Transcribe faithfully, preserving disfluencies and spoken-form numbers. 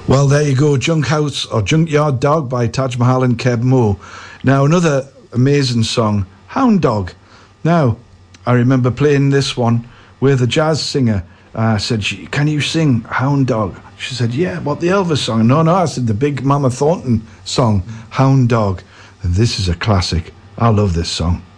Well, there you go, Junk House or Junkyard Dog by Taj Mahal and Keb Mo. Now, another amazing song, Hound Dog. Now, I remember playing this one where the jazz singer uh, said, "Can you sing Hound Dog?" She said, "Yeah, what, the Elvis song?" No, no, I said the big Mama Thornton song, Hound Dog. And this is a classic. I love this song.